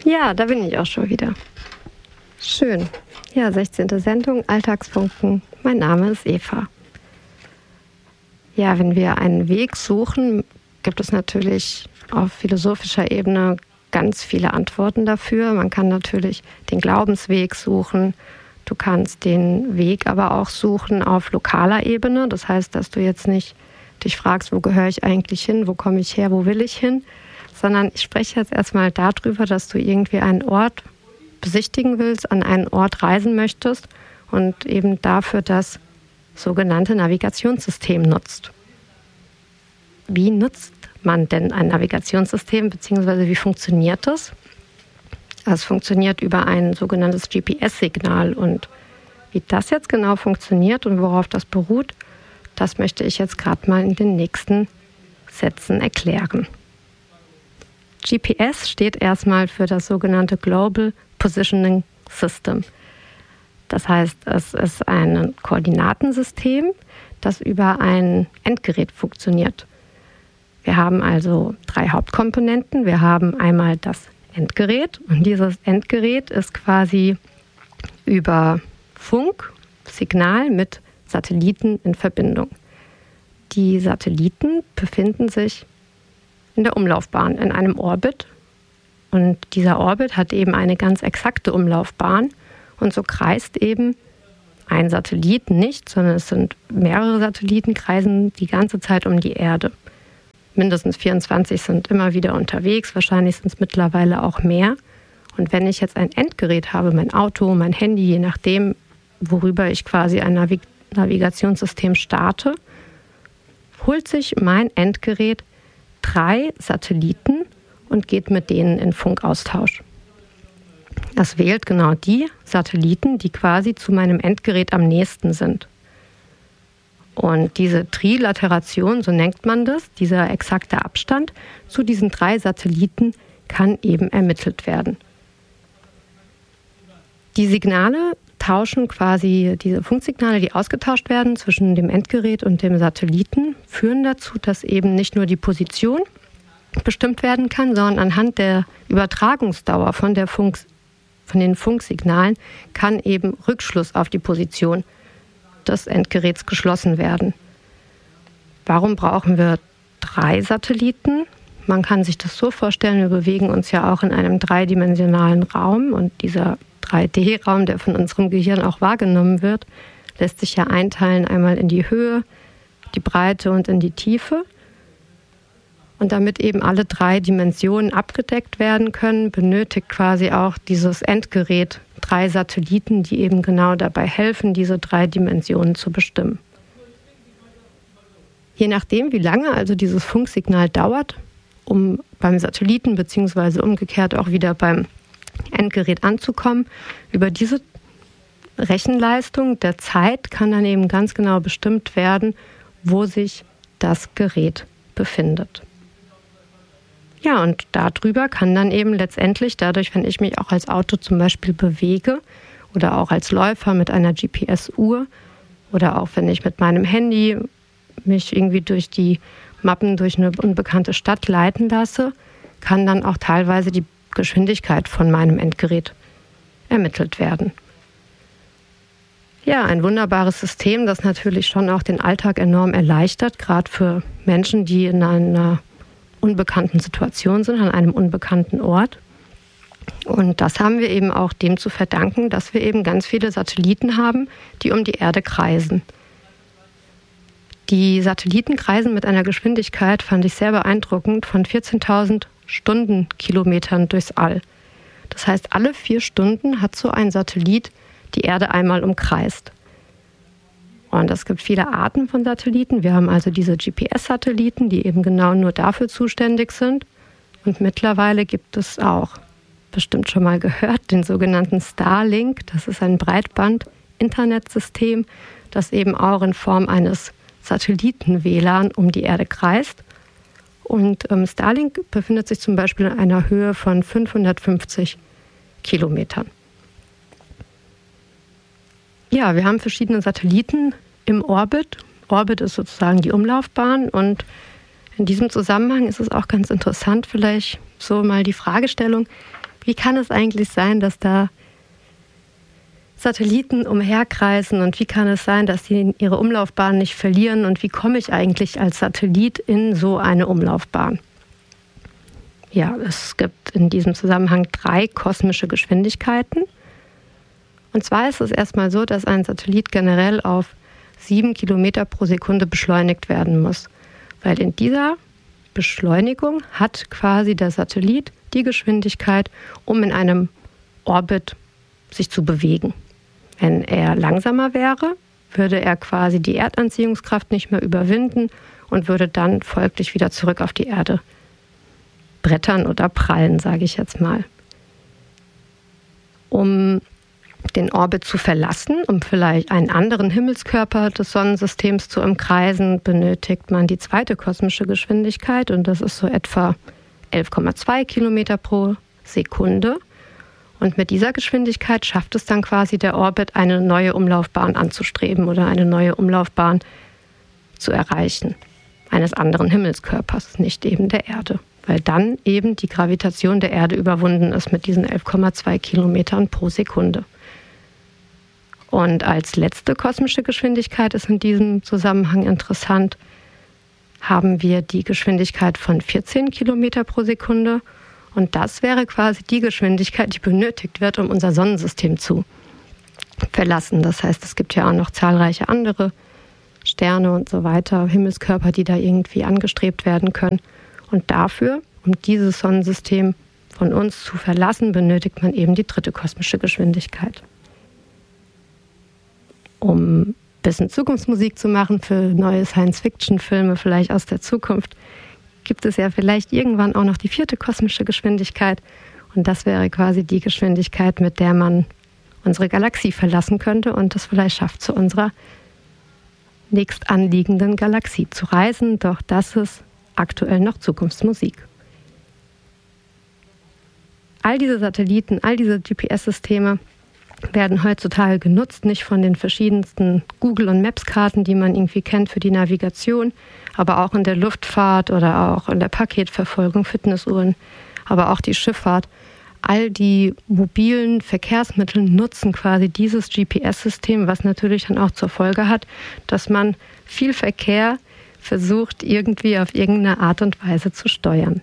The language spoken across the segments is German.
Ja, da bin ich auch schon wieder. Schön. Ja, 16. Sendung, Alltagsfunken. Mein Name ist Eva. Ja, wenn wir einen Weg suchen, gibt es natürlich auf philosophischer Ebene ganz viele Antworten dafür. Man kann natürlich den Glaubensweg suchen. Du kannst den Weg aber auch suchen auf lokaler Ebene. Das heißt, dass du jetzt nicht dich fragst, wo gehöre ich eigentlich hin, wo komme ich her, wo will ich hin, sondern ich spreche jetzt erstmal darüber, dass du irgendwie einen Ort besichtigen willst, an einen Ort reisen möchtest und eben dafür das sogenannte Navigationssystem nutzt. Wie nutzt man denn ein Navigationssystem, beziehungsweise wie funktioniert das? Es funktioniert über ein sogenanntes GPS-Signal und wie das jetzt genau funktioniert und worauf das beruht, das möchte ich jetzt gerade mal in den nächsten Sätzen erklären. GPS steht erstmal für das sogenannte Global Positioning System. Das heißt, es ist ein Koordinatensystem, das über ein Endgerät funktioniert. Wir haben also 3 Hauptkomponenten. Wir haben einmal das Endgerät und dieses Endgerät ist quasi über Funksignal mit Satelliten in Verbindung. Die Satelliten befinden sich in der Umlaufbahn, in einem Orbit. Und dieser Orbit hat eben eine ganz exakte Umlaufbahn. Und so kreist eben ein Satellit nicht, sondern es sind mehrere Satelliten, kreisen die ganze Zeit um die Erde. Mindestens 24 sind immer wieder unterwegs, wahrscheinlich sind es mittlerweile auch mehr. Und wenn ich jetzt ein Endgerät habe, mein Auto, mein Handy, je nachdem, worüber ich quasi ein Navigationssystem starte, holt sich mein Endgerät 3 Satelliten und geht mit denen in Funkaustausch. Das wählt genau die Satelliten, die quasi zu meinem Endgerät am nächsten sind. Und diese Trilateration, so nennt man das, dieser exakte Abstand zu diesen 3 Satelliten kann eben ermittelt werden. Die Signale tauschen quasi, diese Funksignale, die ausgetauscht werden zwischen dem Endgerät und dem Satelliten, führen dazu, dass eben nicht nur die Position bestimmt werden kann, sondern anhand der Übertragungsdauer von den Funksignalen kann eben Rückschluss auf die Position des Endgeräts geschlossen werden. Warum brauchen wir 3 Satelliten? Man kann sich das so vorstellen, wir bewegen uns ja auch in einem dreidimensionalen Raum und dieser 3D-Raum, der von unserem Gehirn auch wahrgenommen wird, lässt sich ja einteilen einmal in die Höhe, die Breite und in die Tiefe. Und damit eben alle 3 Dimensionen abgedeckt werden können, benötigt quasi auch dieses Endgerät 3 Satelliten, die eben genau dabei helfen, diese 3 Dimensionen zu bestimmen. Je nachdem, wie lange also dieses Funksignal dauert, um beim Satelliten bzw. umgekehrt auch wieder beim Endgerät anzukommen, über diese Rechenleistung der Zeit kann dann eben ganz genau bestimmt werden, wo sich das Gerät befindet. Ja, und darüber kann dann eben letztendlich, dadurch, wenn ich mich auch als Auto zum Beispiel bewege oder auch als Läufer mit einer GPS-Uhr oder auch wenn ich mit meinem Handy mich irgendwie durch die Mappen durch eine unbekannte Stadt leiten lasse, kann dann auch teilweise die Geschwindigkeit von meinem Endgerät ermittelt werden. Ja, ein wunderbares System, das natürlich schon auch den Alltag enorm erleichtert, gerade für Menschen, die in einer unbekannten Situation sind, an einem unbekannten Ort. Und das haben wir eben auch dem zu verdanken, dass wir eben ganz viele Satelliten haben, die um die Erde kreisen. Die Satelliten kreisen mit einer Geschwindigkeit, fand ich sehr beeindruckend, von 14.000 Stundenkilometern durchs All. Das heißt, alle 4 Stunden hat so ein Satellit die Erde einmal umkreist. Und es gibt viele Arten von Satelliten. Wir haben also diese GPS-Satelliten, die eben genau nur dafür zuständig sind. Und mittlerweile gibt es auch, bestimmt schon mal gehört, den sogenannten Starlink. Das ist ein Breitband-Internetsystem, das eben auch in Form eines Satelliten-WLAN um die Erde kreist. Und Starlink befindet sich zum Beispiel in einer Höhe von 550 Kilometern. Ja, wir haben verschiedene Satelliten im Orbit. Orbit ist sozusagen die Umlaufbahn und in diesem Zusammenhang ist es auch ganz interessant, vielleicht so mal die Fragestellung, wie kann es eigentlich sein, dass da Satelliten umherkreisen und wie kann es sein, dass sie ihre Umlaufbahn nicht verlieren und wie komme ich eigentlich als Satellit in so eine Umlaufbahn? Ja, es gibt in diesem Zusammenhang 3 kosmische Geschwindigkeiten. Und zwar ist es erstmal so, dass ein Satellit generell auf 7 Kilometer pro Sekunde beschleunigt werden muss. Weil in dieser Beschleunigung hat quasi der Satellit die Geschwindigkeit, um in einem Orbit sich zu bewegen. Wenn er langsamer wäre, würde er quasi die Erdanziehungskraft nicht mehr überwinden und würde dann folglich wieder zurück auf die Erde brettern oder prallen, sage ich jetzt mal. Um den Orbit zu verlassen, um vielleicht einen anderen Himmelskörper des Sonnensystems zu umkreisen, benötigt man die 2. kosmische Geschwindigkeit und das ist so etwa 11,2 Kilometer pro Sekunde. Und mit dieser Geschwindigkeit schafft es dann quasi der Orbit, eine neue Umlaufbahn anzustreben oder eine neue Umlaufbahn zu erreichen, eines anderen Himmelskörpers, nicht eben der Erde. Weil dann eben die Gravitation der Erde überwunden ist mit diesen 11,2 Kilometern pro Sekunde. Und als letzte kosmische Geschwindigkeit ist in diesem Zusammenhang interessant, haben wir die Geschwindigkeit von 14 Kilometer pro Sekunde. Und das wäre quasi die Geschwindigkeit, die benötigt wird, um unser Sonnensystem zu verlassen. Das heißt, es gibt ja auch noch zahlreiche andere Sterne und so weiter, Himmelskörper, die da irgendwie angestrebt werden können. Und dafür, um dieses Sonnensystem von uns zu verlassen, benötigt man eben die 3. kosmische Geschwindigkeit. Um ein bisschen Zukunftsmusik zu machen für neue Science-Fiction-Filme, vielleicht aus der Zukunft, gibt es ja vielleicht irgendwann auch noch die 4. kosmische Geschwindigkeit. Und das wäre quasi die Geschwindigkeit, mit der man unsere Galaxie verlassen könnte und es vielleicht schafft, zu unserer nächstanliegenden Galaxie zu reisen. Doch das ist aktuell noch Zukunftsmusik. All diese Satelliten, all diese GPS-Systeme werden heutzutage genutzt, nicht von den verschiedensten Google- und Maps-Karten, die man irgendwie kennt für die Navigation, aber auch in der Luftfahrt oder auch in der Paketverfolgung, Fitnessuhren, aber auch die Schifffahrt. All die mobilen Verkehrsmittel nutzen quasi dieses GPS-System, was natürlich dann auch zur Folge hat, dass man viel Verkehr versucht, irgendwie auf irgendeine Art und Weise zu steuern.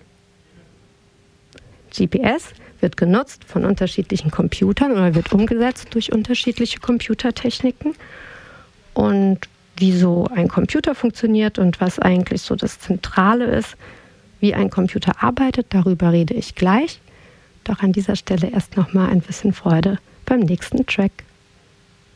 GPS wird genutzt von unterschiedlichen Computern oder wird umgesetzt durch unterschiedliche Computertechniken. Und wie so ein Computer funktioniert und was eigentlich so das Zentrale ist, wie ein Computer arbeitet, darüber rede ich gleich. Doch an dieser Stelle erst noch mal ein bisschen Freude beim nächsten Track.